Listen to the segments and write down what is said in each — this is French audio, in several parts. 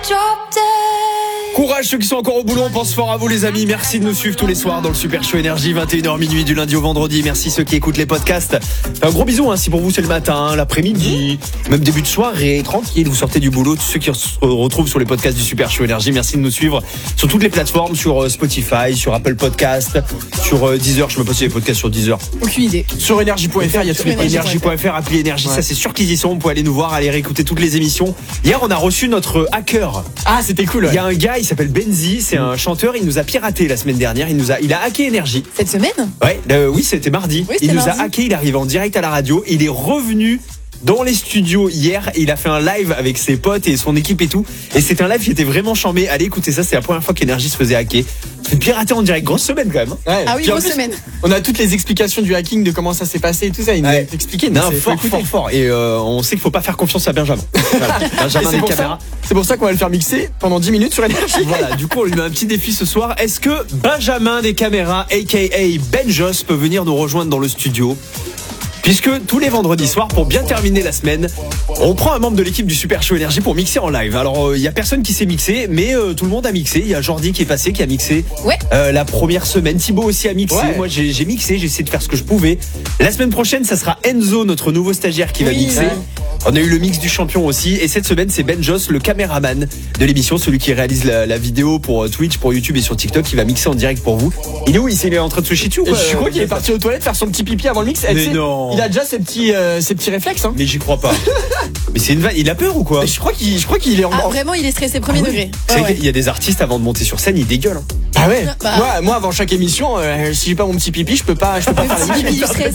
Courage ceux qui sont encore au boulot, on pense fort à vous les amis. Merci de nous suivre tous les soirs dans le Super Show Énergie, 21h minuit du lundi au vendredi. Merci ceux qui écoutent les podcasts. Un gros bisou si pour vous c'est le matin, l'après-midi, même début de soirée, tranquille, vous sortez du boulot. Tous ceux qui se retrouvent sur les podcasts du Super Show Énergie, merci de nous suivre sur toutes les plateformes, sur Spotify, sur Apple Podcast, sur Deezer. Je me sais pas si les podcasts sur Deezer. Aucune idée. Sur énergie.fr, il y a tous les énergie.fr, appli Énergie, ça c'est sûr qu'ils y sont. Vous pouvez aller nous voir, aller réécouter toutes les émissions. Hier on a reçu notre hacker. Ah c'était cool. Il y a un gars, il s'appelle Benzi, c'est un chanteur, il nous a piraté la semaine dernière, il a hacké Énergie. Cette semaine ? Ouais, oui, c'était mardi. Oui, il nous mardi. a hacké, il est arrivé en direct à la radio, il est revenu dans les studios hier, il a fait un live avec ses potes et son équipe et tout, et c'était un live qui était vraiment chambé. Allez écoutez ça, c'est la première fois qu'Énergie se faisait hacker. C'est piraté en direct, grosse semaine quand même. Ouais. Ah oui, Puis en grosse plus, semaine. On a toutes les explications du hacking, de comment ça s'est passé et tout ça. Il nous a expliqué. Non, fort. Et on sait qu'il faut pas faire confiance à Benjamin. Voilà. Benjamin des caméras. C'est pour ça qu'on va le faire mixer pendant 10 minutes sur Énergie. Voilà, du coup on lui met un petit défi ce soir. Est-ce que Benjamin des caméras, aka Benjos, peut venir nous rejoindre dans le studio ? Puisque tous les vendredis soirs, pour bien terminer la semaine, on prend un membre de l'équipe du Super Show Énergie pour mixer en live. Alors il y a personne qui s'est mixé, mais tout le monde a mixé. Il y a Jordi qui est passé, qui a mixé la première semaine. Thibaut aussi a mixé. Ouais. Moi j'ai mixé, j'ai essayé de faire ce que je pouvais. La semaine prochaine, ça sera Enzo, notre nouveau stagiaire, qui va mixer. Ouais. On a eu le mix du champion aussi. Et cette semaine, c'est Benjos, le caméraman de l'émission, celui qui réalise la vidéo pour Twitch, pour YouTube et sur TikTok, qui va mixer en direct pour vous. Il est où ? Il est en train de se chier dessus ou quoi ? Je crois qu'il est parti aux toilettes faire son petit pipi avant le mix. Mais Tu sais, non. Il a déjà ses petits réflexes. Hein. Mais j'y crois pas. Mais c'est une vanne. Il a peur ou quoi ? Je crois qu'il est en. Ah vraiment, il est stressé premier degré. C'est Ouais, vrai ouais. qu'il y a des artistes avant de monter sur scène, ils dégueulent. Ah ouais. Bah. Moi avant chaque émission, si j'ai pas mon petit pipi, je peux pas faire la Petit musique. pipi, stress.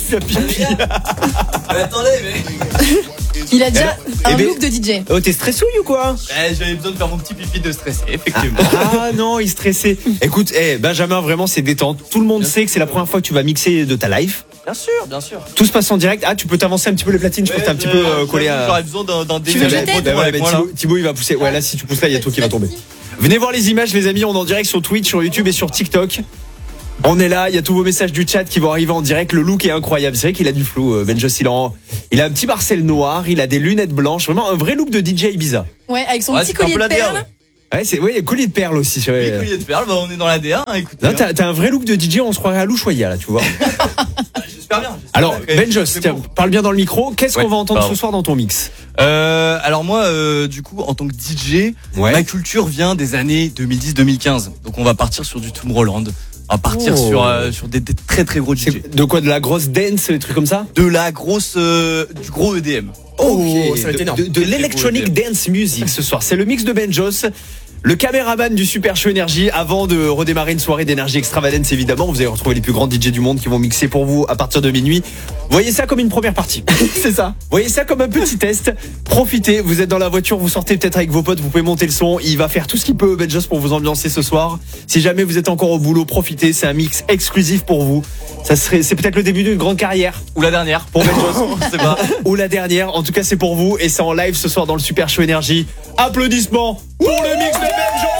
Mais attendez, mais. Il a déjà Eh un ben- look de DJ. Oh, t'es stressouille ou quoi ? J'avais besoin de faire mon petit pipi de stress, effectivement. Ah non, il stressait. Écoute, Benjamin, vraiment, c'est détente. Tout le monde sait que c'est la première fois que tu vas mixer de ta live. Bien sûr, bien sûr. Tout se passe en direct. Ah, tu peux t'avancer un petit peu les platines. Je peux un petit peu coller à. J'aurais besoin d'un Tu veux que je déménagement t'aide ? avec moi là. Thibaut, il va pousser. Ouais, là, si tu pousses là, il y a tout qui va tomber. Venez voir les images, les amis. On est en direct sur Twitch, sur YouTube et sur TikTok. On est là, il y a tous vos messages du chat qui vont arriver en direct. Le look est incroyable. C'est vrai qu'il a du flou, Benjos. Il a un petit Marcel noir, il a des lunettes blanches. Vraiment un vrai look de DJ Ibiza. Ouais, avec son Ouais, petit c'est un collier peu de la DA, perles. Ouais, collier de perles aussi. C'est vrai. Les colliers de perles, on est dans la D1, écoutez. Non, t'as un vrai look de DJ, on se croirait à Louchoya là, tu vois. J'espère bien. Alors, Benjos, c'est tiens, bon. parle bien dans le micro. Qu'est-ce qu'on Ouais, va entendre pardon. ce soir dans ton mix ? Alors moi, du coup, en tant que DJ, Ouais. ma culture vient des années 2010-2015. Donc on va partir sur du Tomorrowland. On va partir Oh. sur des très très gros DJ. C'est de quoi ? De la grosse dance, des trucs comme ça ? De la grosse, du gros EDM. Oh, ça va être de, énorme. de l'electronic dance music ce soir. C'est le mix de Benjos, le caméraman du Super Show Énergie. Avant de redémarrer une soirée d'énergie extravagance, évidemment, vous allez retrouver les plus grands DJ du monde qui vont mixer pour vous à partir de minuit. Voyez ça comme une première partie. C'est ça. Voyez ça comme un petit test. Profitez, vous êtes dans la voiture, vous sortez peut-être avec vos potes, vous pouvez monter le son. Il va faire tout ce qu'il peut, Benjos, pour vous ambiancer ce soir. Si jamais vous êtes encore au boulot, profitez. C'est un mix exclusif pour vous. C'est peut-être le début d'une grande carrière Ou la dernière. pour Benjos. Je sais pas. Ou la dernière. En tout cas, c'est pour vous et c'est en live ce soir dans le Super Show Énergie. Applaudissements pour le mix de Benjos.